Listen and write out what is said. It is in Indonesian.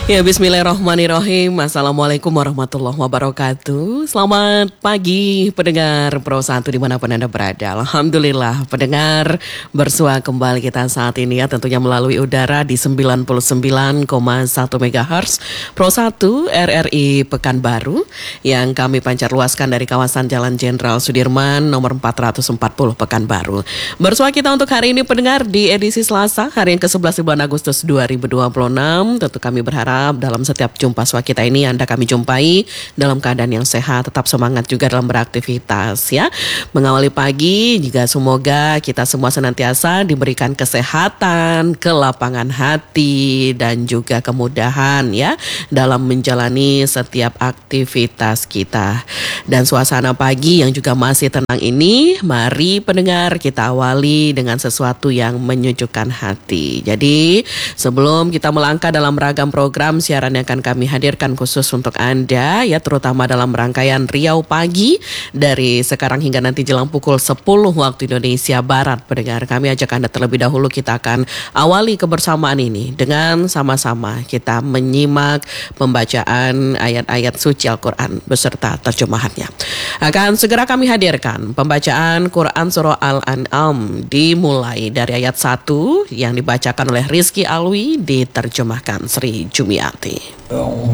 Ya, bismillahirrahmanirrahim. Assalamualaikum warahmatullahi wabarakatuh. Selamat pagi pendengar Pro 1 dimanapun Anda berada. Alhamdulillah pendengar bersua kembali kita saat ini ya, tentunya melalui udara di 99,1 MHz Pro 1 RRI Pekanbaru yang kami pancar luaskan dari kawasan Jalan Jenderal Sudirman nomor 440 Pekanbaru. Bersua kita untuk hari ini pendengar di edisi Selasa hari yang ke-11 bulan Agustus 2026. Tentu kami berharap dalam setiap jumpa sua kita ini Anda kami jumpai dalam keadaan yang sehat, tetap semangat juga dalam beraktivitas ya. Mengawali pagi juga semoga kita semua senantiasa diberikan kesehatan, kelapangan hati dan juga kemudahan ya dalam menjalani setiap aktivitas kita. Dan suasana pagi yang juga masih tenang ini, mari pendengar kita awali dengan sesuatu yang menyejukkan hati. Jadi sebelum kita melangkah dalam ragam program siaran yang akan kami hadirkan khusus untuk Anda ya, terutama dalam rangkaian Riau Pagi dari sekarang hingga nanti jelang pukul 10 waktu Indonesia Barat. Pendengar, kami ajak Anda terlebih dahulu, kita akan awali kebersamaan ini dengan sama-sama kita menyimak pembacaan ayat-ayat suci Al-Quran beserta terjemahannya. Akan segera kami hadirkan pembacaan Quran Surah Al-An'am dimulai dari ayat 1 yang dibacakan oleh Rizky Alwi, diterjemahkan Sri Jumiati.